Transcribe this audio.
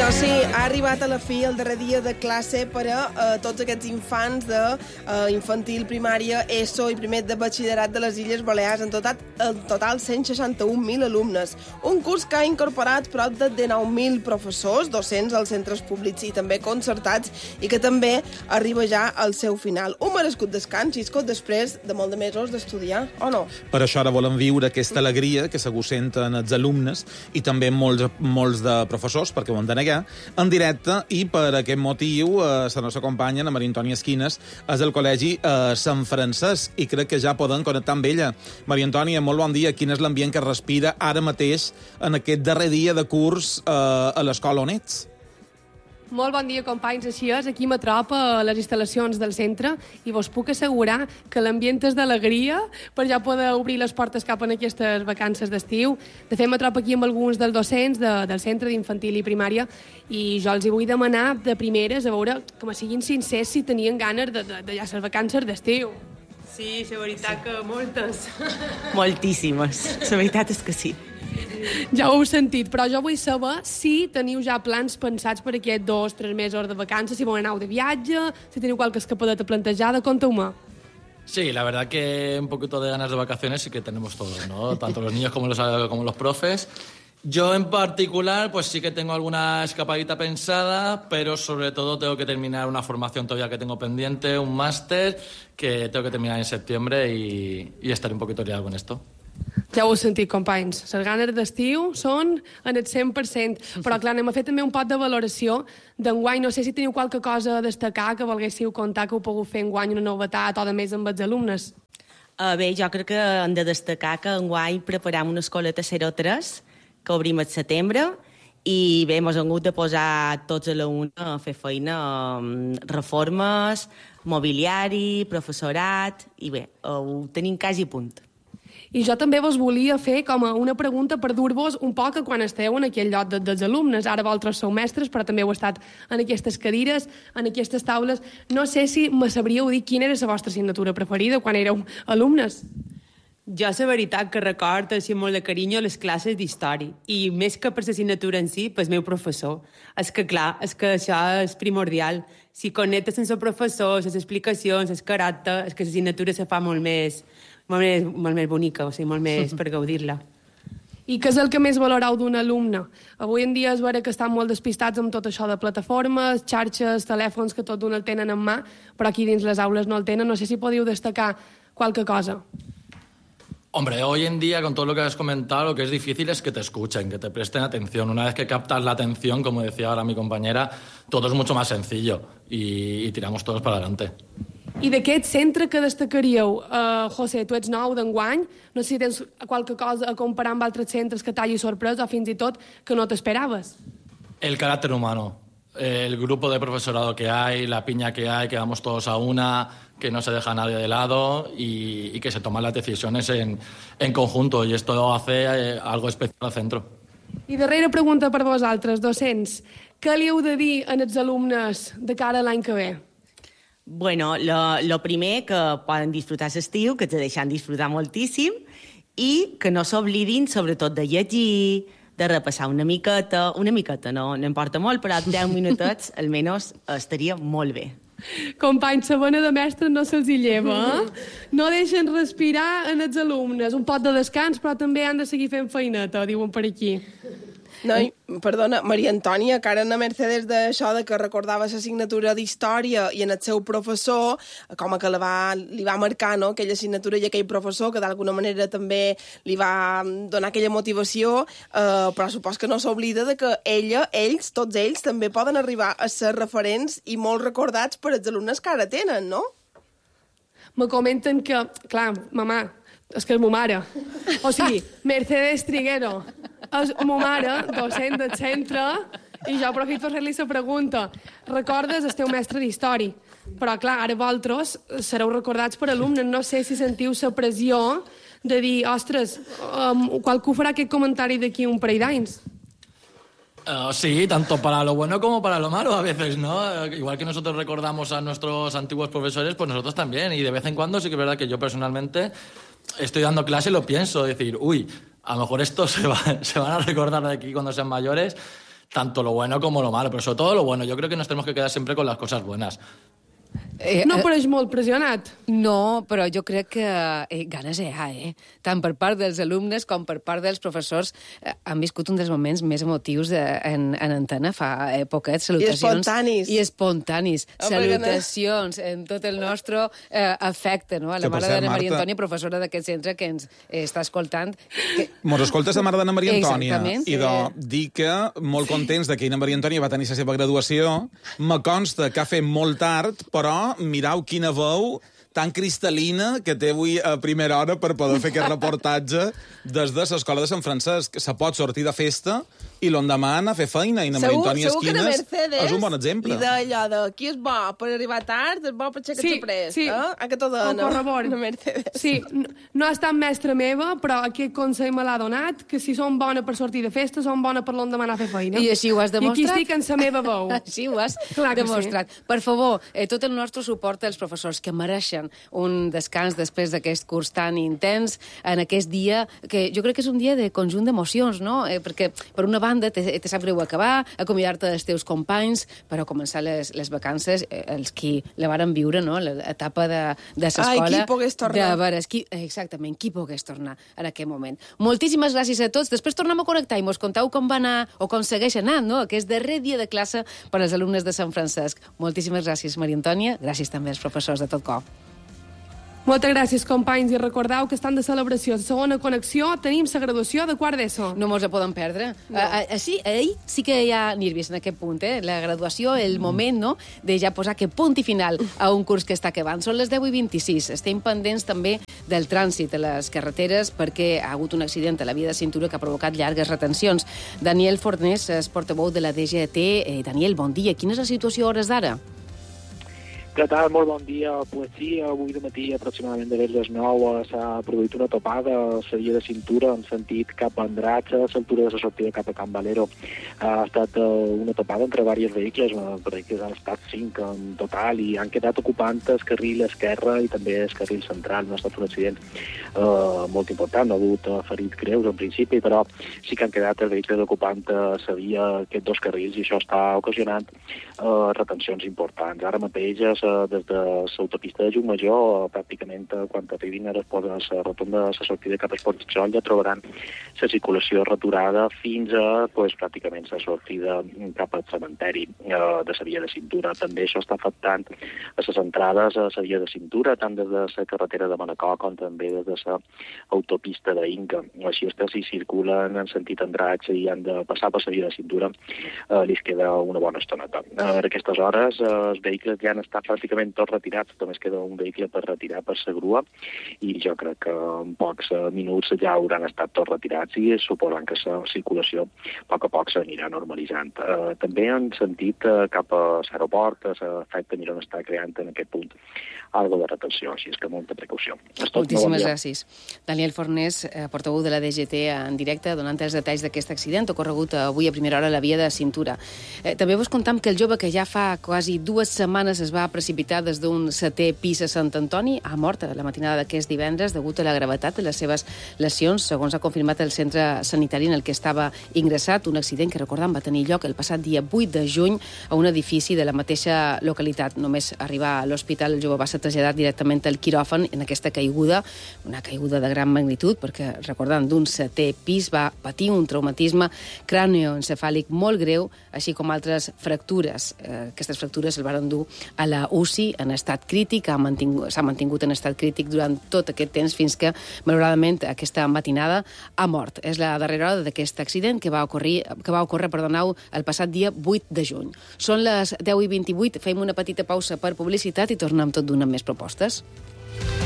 Doncs sí, ha arribat a la fi el darrer dia de classe per a tots aquests infants d'infantil, primària, ESO i primer de batxillerat de les Illes Balears. En total 161.000 alumnes. Un curs que ha incorporat prop de 19.000 professors, docents als centres públics i també concertats, i que també arriba ja al seu final. Un merescut descans, Xisco, després de molt de mesos d'estudiar, o no? Per això ara volen viure aquesta alegria que segur senten els alumnes i també molts de professors, perquè ho han de negar, en directe, i per aquest motiu la nostra companya, la Maria Antònia Esquines, és del Col·legi Sant Francesc, i crec que ja poden connectar amb ella. Maria Antònia, molt bon dia. Quin és l'ambient que respira ara mateix en aquest darrer dia de curs a l'escola on ets? Molt bon dia, companys. Així és, aquí m'atropa a les instal·lacions del centre i vos puc assegurar que l'ambient és d'alegria per ja poder obrir les portes cap en aquestes vacances d'estiu. De fet, m'atropa aquí amb alguns dels docents del centre d'infantil i primària i jo els hi vull demanar de primeres, a veure, que me siguin sincers si tenien ganes de ja les vacances d'estiu. Sí, la veritat que moltes. Moltíssimes. La veritat és que sí. Ja ho heu sentit, però jo vull saber si teniu ja plans pensats per aquests 2 o 3 mesos de vacances, si vau anar de viatge, si teniu qualque escapadeta plantejada, conteu-me. Sí, la verdad que un poquito de ganas de vacaciones sí que tenemos todos, ¿no? Tanto los niños como los profes. Yo en particular, pues sí que tengo alguna escapadita pensada, pero sobre todo tengo que terminar una formación todavía que tengo pendiente, un máster que tengo que terminar en septiembre y estaré un poquito liado con esto. Ja ho heu sentit, companys. Les ganes d'estiu són en el 100%. Però, clar, anem a fer també un pot de valoració d'enguany. No sé si teniu qualque cosa a destacar que volguéssiu contar que heu pogut fer enguany una novetat o de més amb els alumnes. Bé, jo crec que hem de destacar que enguany preparam una escoleta 03 que obrim al setembre i bé, ens hem hagut de posar tots a la una a fer feina, reformes, mobiliari, professorat, i bé, ho tenim quasi a punt. I jo també vos volia fer com una pregunta per dur-vos un poc a quan esteu en aquell lloc dels alumnes. Ara vosaltres sou mestres, però també heu estat en aquestes cadires, en aquestes taules. No sé si me sabríeu dir quina era la vostra assignatura preferida quan éreu alumnes. Jo, la veritat, que record així molt de carinyo les classes d'història. I més que per l'assignatura en si, pel meu professor. És que, clar, és que això és primordial. Si connectes sense el professor, les explicacions, el caràcter, és que l'assignatura se fa molt més bonica, o sigui, molt més per gaudir-la. I què és el que més valoreu d'un alumne? Avui en dia és vera que estan molt despistats amb tot això de plataformes, xarxes, telèfons, que tot d'un el tenen en mà, però aquí dins les aules no el tenen. No sé si podeu destacar qualque cosa. Hombre, hoy en día, con todo lo que has comentado, lo que es difícil es que te escuchen, que te presten atención. Una vez que captas la atención, como decía ahora mi compañera, todo es mucho más sencillo y tiramos todos para adelante. I d'aquest centre que destacaríeu? José, tu ets nou d'enguany, no sé si tens qualque cosa a comparar amb altres centres que t'hagi sorprès o fins i tot que no t'esperaves. El carácter humano, el grupo de profesorado que hay, la piña que hay, que vamos todos a una, que no se deja nadie de lado y que se toman las decisiones en conjunto, y esto hace algo especial al centro. I darrera pregunta per vosaltres, docents. Què li heu de dir als alumnes de cara a l'any que ve? Bueno, lo primer, que poden disfrutar l'estiu, que te deixen disfrutar moltíssim, i que no s'oblidin, sobretot, de llegir, de repassar una miqueta, no importa molt, però 10 minutets, almenys, estaria molt bé. Companys, la bona de mestres no se'ls hi lleva, No deixen respirar en els alumnes. Un pot de descans, però també han de seguir fent feineta, diuen per aquí. No, perdona, Maria Antònia, que ara en la Mercedes d'això de que recordava l'assignatura d'història i en el seu professor, com que li va marcar, no?, aquella assignatura i aquell professor que d'alguna manera també li va donar aquella motivació, però supos que no s'oblida de que ells, tots ells, també poden arribar a ser referents i molt recordats per als alumnes que ara tenen, no? Me comenten que, clar, mamà, és que és ma mare. O sigui, Mercedes Triguero és ma mare, docent del centre, i jo aprofito per fer-li la pregunta. Recordes el teu mestre d'història, però clar, ara vosaltres sereu recordats per alumnes. No sé si sentiu la pressió de dir, ostres, qualcú farà aquest comentari d'aquí un parell d'anys. Sí, tanto para lo bueno como para lo malo a veces, ¿no? Igual que nosotros recordamos a nuestros antiguos profesores, pues nosotros también. Y de vez en cuando sí que es verdad que yo personalmente estoy dando clase y lo pienso, decir, uy, a lo mejor esto se van a recordar de aquí cuando sean mayores. tanto lo bueno como lo malo, pero sobre todo lo bueno. Yo creo que nos tenemos que quedar siempre con las cosas buenas. No pareix molt pressionat? No, però jo crec que ganes hi ha, tant per part dels alumnes com per part dels professors. Han viscut un dels moments més emotius en antena fa poquet. Salutacions. I espontanis. Salutacions en tot el nostre afecte, no? A la mare d'Anna Maria Antònia, professora d'aquest centre, que ens està escoltant. Mos escoltes la mare d'Anna Maria Antònia. Exactament. I dir que molt contents de que Anna Maria Antònia va tenir la seva graduació. Me consta que ha fet molt tard, però mirau quina veu tan cristal·lina que té avui a primera hora per poder fer aquest reportatge des de l'Escola de Sant Francesc. Se pot sortir de festa i l'endemà anar a fer feina. I Maria Antònia Esquines és un bon exemple. I d'allò de qui és bo per arribar tard, és bo per aixecar-se prest. Sí, a que t'ho dona. Ho corroboro. Sí, no ha estat mestra meva, però aquest consell me l'ha donat, que si som bona per sortir de festa, som bona per l'endemà anar a fer feina. I així ho has demostrat? I aquí estic en la meva veu. Així ho has demostrat. Sí. Per favor, tot el nostre suport als professors que mereixen un descans després d'aquest curs tan intens, en aquest dia, que jo crec que és un dia de conjunt d'emocions, no? Perquè, per una banda, te sap greu acabar, acomiadar-te dels teus companys, però començar les vacances, els qui la varen viure, no? L'etapa de l'escola. Ai, qui pogués tornar. Exactament, qui pogués tornar en aquest moment. Moltíssimes gràcies a tots. Després tornem a connectar i mos conteu com va anar, o com segueix anant, no? Aquest darrer dia de classe per als alumnes de Sant Francesc. Moltíssimes gràcies, Maria Antònia. Gràcies també als professors de tot cor. Moltes gràcies, companys, i recordeu que estan de celebració. La segona connexió tenim la graduació de quart d'ESO. No mos la podem perdre. No. Ahir sí que hi ha nervis en aquest punt, la graduació, el moment, no?, de ja posar que punt i final a un curs que està acabant. Són les 10:26. Estem pendents també del trànsit a les carreteres perquè ha hagut un accident a la via de cintura que ha provocat llargues retencions. Daniel Fornés és portaveu de la DGT. Daniel, bon dia. Quina és la situació a hores d'ara? Què tal? Molt bon dia. Pues sí, avui de matí, aproximadament de les 9, s'ha produït una topada a la via de cintura en sentit cap a Andratx, a l'altura de la sortida cap a Can Valero. Ha estat una topada entre diversos vehicles, han estat 5 en total, i han quedat ocupant el carril esquerre i també el carril central. No ha estat un accident molt important, no ha hagut ferit greus en principi, però sí que han quedat els vehicles ocupant la via aquests dos carrils, i això està ocasionant retencions importants. Ara mateix, des de l'autopista de Llucmajor, pràcticament quan arribin a la rotonda de la sortida cap a Esportxol, ja trobaran la circulació returada fins a pràcticament la sortida cap al cementeri de la via de cintura. També això està afectant a les entrades a la via de cintura, tant des de la carretera de Manacor com també des de l'autopista d'Inca. Així és que si circulen en sentit Andratx i han de passar per la via de cintura, li queda una bona estoneta. A aquestes hores els vehicles ja han estat pràcticament tots retirats, només queda un vehicle per retirar per la grua, i jo crec que en pocs minuts ja hauran estat tots retirats i suposen que la circulació a poc s'anirà normalitzant. També han sentit cap a l'aeroport l'efecte Mirona està creant en aquest punt algo de retenció, així és que molta precaució. Moltíssimes gràcies. Daniel Fornés, portaveu de la DGT en directe, donant els detalls d'aquest accident ocorregut avui a primera hora a la via de cintura. També vos contam que el jove que ja fa quasi 2 setmanes es va precipitar des d'un 7è pis a Sant Antoni ha mort a la matinada d'aquest divendres degut a la gravetat de les seves lesions, segons ha confirmat el centre sanitari en el que estava ingressat. Un accident que, recordem, va tenir lloc el passat dia 8 de juny a un edifici de la mateixa localitat. Només arribar a l'hospital, el jove va ser traslladat directament al quiròfan en aquesta caiguda, una caiguda de gran magnitud, perquè, recordant, d'un 7è pis va patir un traumatisme cràneo-encefàlic molt greu, així com altres fractures. Aquestes fractures el van dur a la UCI en estat crític, s'ha mantingut en estat crític durant tot aquest temps fins que, malauradament, aquesta matinada ha mort. És la darrera hora d'aquest accident que va ocórrer el passat dia 8 de juny. Són les 10:28, fem una petita pausa per publicitat i tornem tot d'una amb més propostes.